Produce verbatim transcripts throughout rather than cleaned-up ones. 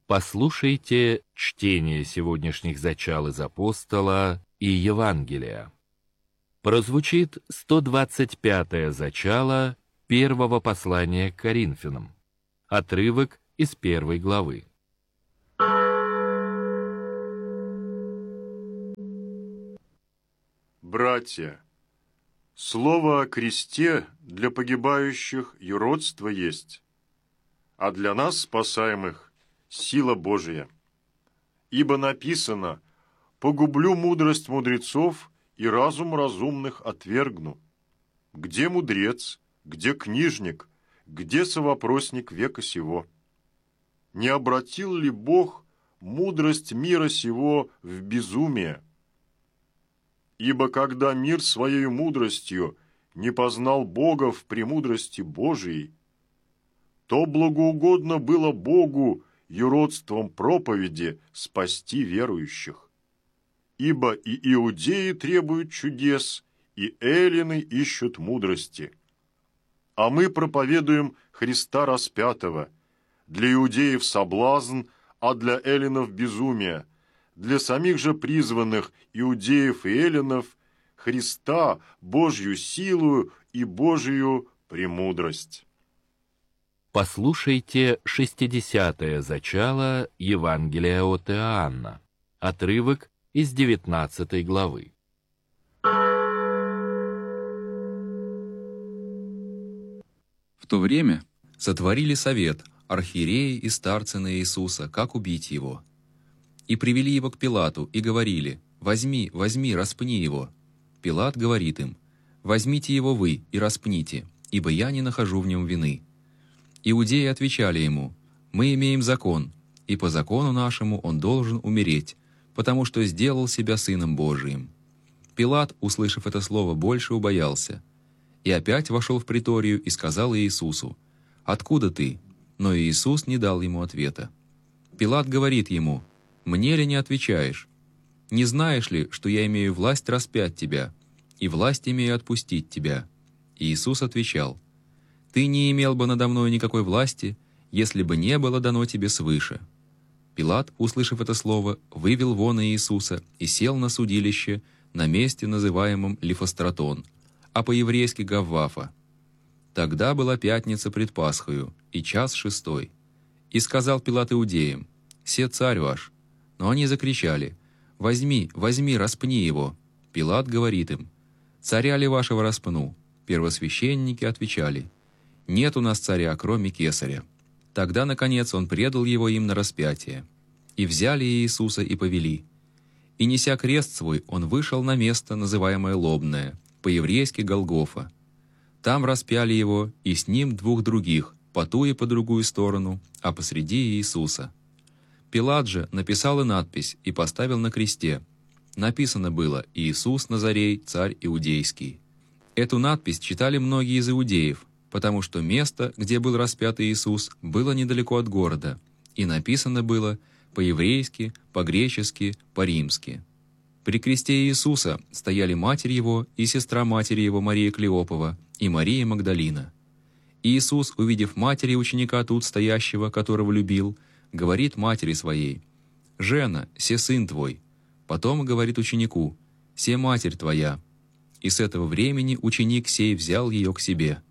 Послушайте чтение сегодняшних зачал из Апостола и Евангелия. Прозвучит сто двадцать пятое зачало первого послания к Коринфянам. Отрывок из первой главы. Братья, слово о кресте для погибающих юродство есть, а для нас, спасаемых, сила Божия. Ибо написано: «Погублю мудрость мудрецов и разум разумных отвергну». Где мудрец, где книжник, где совопросник века сего? Не обратил ли Бог мудрость мира сего в безумие? Ибо когда мир своей мудростью не познал Бога в премудрости Божией, то благоугодно было Богу юродством проповеди спасти верующих. Ибо и иудеи требуют чудес, и эллины ищут мудрости. А мы проповедуем Христа распятого, для иудеев соблазн, а для эллинов безумие, для самих же призванных иудеев и эллинов Христа, Божью силу и Божию премудрость. Послушайте шестидесятое зачало Евангелия от Иоанна. Отрывок из девятнадцатой главы. В то время сотворили совет архиереи и старцы на Иисуса, как убить его. И привели его к Пилату, и говорили: «Возьми, возьми, распни его». Пилат говорит им: «Возьмите его вы и распните, ибо я не нахожу в нем вины». Иудеи отвечали ему: «Мы имеем закон, и по закону нашему он должен умереть, потому что сделал себя сыном Божиим». Пилат, услышав это слово, больше убоялся. И опять вошел в приторию и сказал Иисусу: «Откуда ты?» Но Иисус не дал ему ответа. Пилат говорит ему: «Мне ли не отвечаешь? Не знаешь ли, что я имею власть распять тебя, и власть имею отпустить тебя?» Иисус отвечал: «Ты не имел бы надо мной никакой власти, если бы не было дано тебе свыше». Пилат, услышав это слово, вывел вон Иисуса и сел на судилище на месте, называемом Лифостратон, а по-еврейски Гаввафа. Тогда была пятница пред Пасхою, и час шестой. И сказал Пилат иудеям: «Се царь ваш». Но они закричали: «Возьми, возьми, распни его». Пилат говорит им: «Царя ли вашего распну?» Первосвященники отвечали: «Нет у нас царя, кроме кесаря». Тогда, наконец, он предал его им на распятие. И взяли Иисуса и повели. И, неся крест свой, он вышел на место, называемое Лобное, по-еврейски Голгофа. Там распяли его, и с ним двух других, по ту и по другую сторону, а посреди Иисуса. Пилат же написал и надпись, и поставил на кресте. Написано было: «Иисус Назарей, царь иудейский». Эту надпись читали многие из иудеев, потому что место, где был распят Иисус, было недалеко от города, и написано было по-еврейски, по-гречески, по-римски. При кресте Иисуса стояли матерь его и сестра матери его Мария Клеопова и Мария Магдалина. Иисус, увидев матери ученика тут стоящего, которого любил, говорит матери своей: «Жена, се сын твой». Потом говорит ученику: «Се матерь твоя». И с этого времени ученик сей взял ее к себе.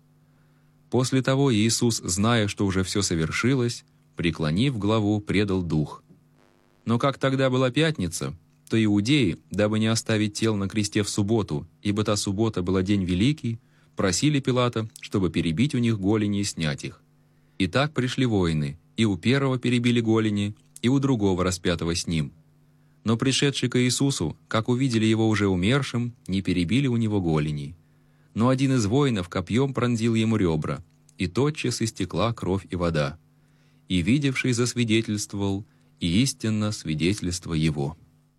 После того Иисус, зная, что уже все совершилось, преклонив главу, предал дух. Но как тогда была пятница, то иудеи, дабы не оставить тел на кресте в субботу, ибо та суббота была день великий, просили Пилата, чтобы перебить у них голени и снять их. И так пришли воины, и у первого перебили голени, и у другого распятого с ним. Но пришедшие к Иисусу, как увидели его уже умершим, не перебили у него голеней. Но один из воинов копьем пронзил ему ребра, и тотчас истекла кровь и вода. И видевший засвидетельствовал, и истинно свидетельство его.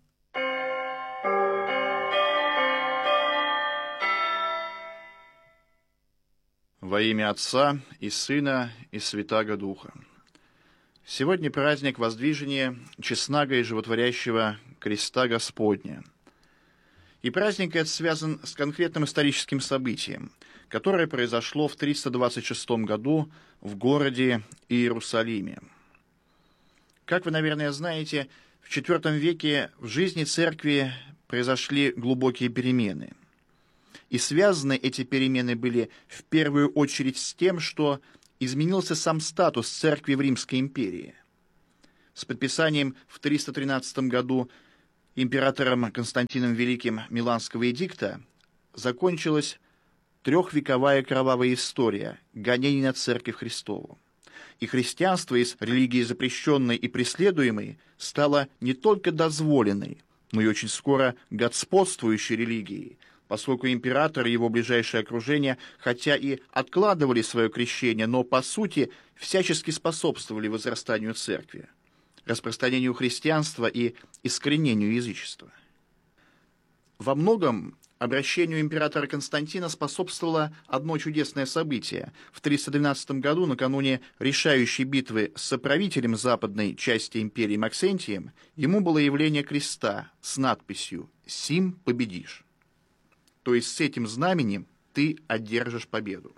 Во имя Отца и Сына и Святаго Духа. Сегодня праздник воздвижения честного и животворящего креста Господня. И праздник этот связан с конкретным историческим событием, которое произошло в триста двадцать шестом году в городе Иерусалиме. Как вы, наверное, знаете, в четвёртом веке в жизни церкви произошли глубокие перемены. И связаны эти перемены были в первую очередь с тем, что изменился сам статус церкви в Римской империи. С подписанием в триста тринадцатом году императором Константином Великим Миланского эдикта закончилась трехвековая кровавая история гонений на Церковь Христову. И христианство из религии запрещенной и преследуемой стало не только дозволенной, но и очень скоро господствующей религией, поскольку император и его ближайшее окружение, хотя и откладывали свое крещение, но по сути всячески способствовали возрастанию церкви, распространению христианства и искоренению язычества. Во многом обращению императора Константина способствовало одно чудесное событие. В триста двенадцатом году, накануне решающей битвы с соправителем западной части империи Максентием, ему было явление креста с надписью «Сим победишь». То есть с этим знаменем ты одержишь победу.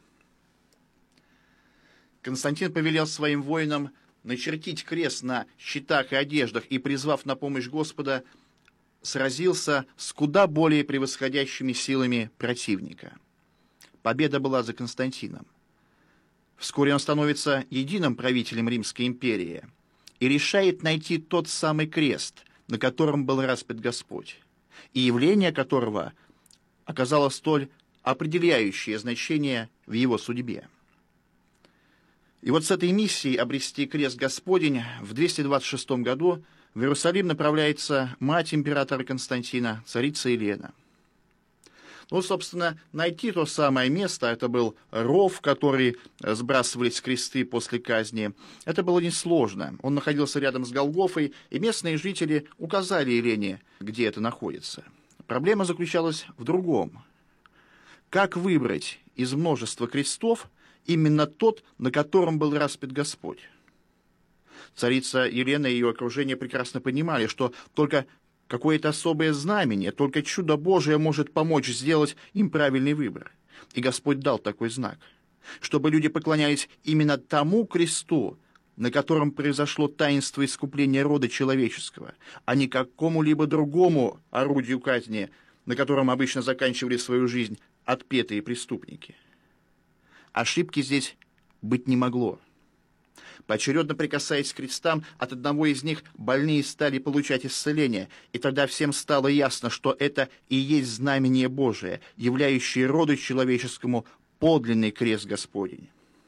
Константин повелел своим воинам начертить крест на щитах и одеждах и, призвав на помощь Господа, сразился с куда более превосходящими силами противника. Победа была за Константином. Вскоре он становится единым правителем Римской империи и решает найти тот самый крест, на котором был распят Господь, и явление которого оказало столь определяющее значение в его судьбе. И вот с этой миссией обрести крест Господень в двести двадцать шестом году в Иерусалим направляется мать императора Константина, царица Елена. Ну, собственно, найти то самое место, это был ров, в который сбрасывались кресты после казни, это было несложно. Он находился рядом с Голгофой, и местные жители указали Елене, где это находится. Проблема заключалась в другом. Как выбрать из множества крестов именно тот, на котором был распят Господь? Царица Елена и ее окружение прекрасно понимали, что только какое-то особое знамение, только чудо Божие может помочь сделать им правильный выбор. И Господь дал такой знак, чтобы люди поклонялись именно тому кресту, на котором произошло таинство искупления рода человеческого, а не какому-либо другому орудию казни, на котором обычно заканчивали свою жизнь отпетые преступники. Ошибки здесь быть не могло. Поочередно прикасаясь к крестам, от одного из них больные стали получать исцеление, и тогда всем стало ясно, что это и есть знамение Божие, являющее роду человеческому подлинный крест Господень.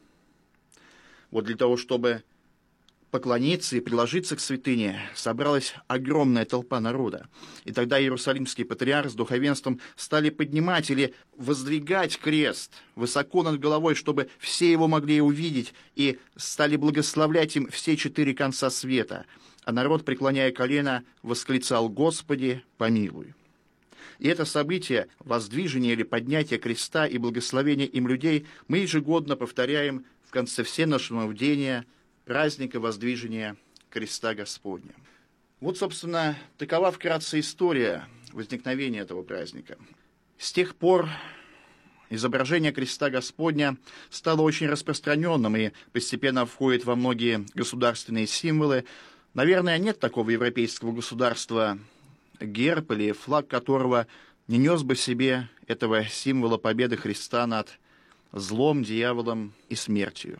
Вот для того, чтобы поклониться и приложиться к святыне, собралась огромная толпа народа. И тогда Иерусалимский патриарх с духовенством стали поднимать или воздвигать крест высоко над головой, чтобы все его могли увидеть, и стали благословлять им все четыре конца света. А народ, преклоняя колено, восклицал: «Господи, помилуй». И это событие, воздвижение или поднятие креста и благословение им людей, мы ежегодно повторяем в конце всеношного бдения праздника воздвижения креста Господня. Вот, собственно, такова вкратце история возникновения этого праздника. С тех пор изображение креста Господня стало очень распространенным и постепенно входит во многие государственные символы. Наверное, нет такого европейского государства, герб или флаг которого не нес бы в себе этого символа победы Христа над злом, дьяволом и смертью.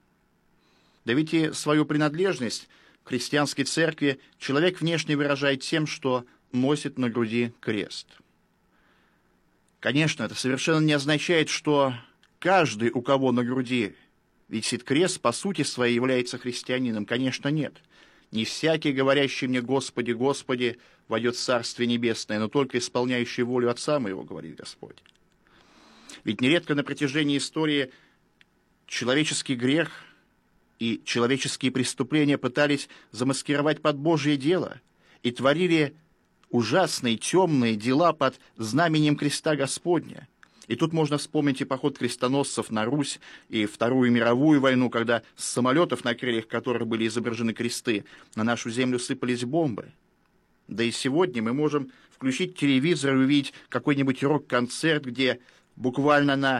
Да ведь и свою принадлежность к христианской церкви человек внешне выражает тем, что носит на груди крест. Конечно, это совершенно не означает, что каждый, у кого на груди висит крест, по сути своей является христианином. Конечно, нет. Не всякий, говорящий мне «Господи, Господи», войдет в Царствие Небесное, но только исполняющий волю Отца моего, говорит Господь. Ведь нередко на протяжении истории человеческий грех и человеческие преступления пытались замаскировать под Божье дело и творили ужасные, темные дела под знаменем креста Господня. И тут можно вспомнить и поход крестоносцев на Русь, и Вторую мировую войну, когда с самолетов, на крыльях которых были изображены кресты, на нашу землю сыпались бомбы. Да и сегодня мы можем включить телевизор и увидеть какой-нибудь рок-концерт, где буквально на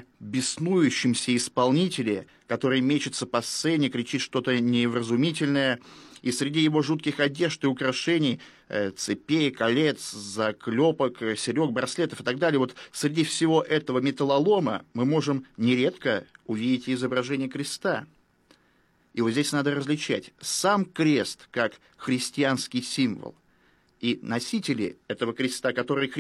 беснующемся исполнителе, который мечется по сцене, кричит что-то невразумительное, и среди его жутких одежд и украшений, э, цепей, колец, заклепок, серег, браслетов и так далее, вот среди всего этого металлолома мы можем нередко увидеть изображение креста. И вот здесь надо различать сам крест как христианский символ и носители этого креста, которые